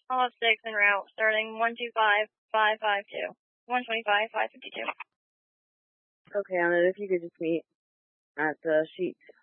I'll have 6 en route, starting 125,552. 125,552. Okay, Anna, if you could just meet at the Sheets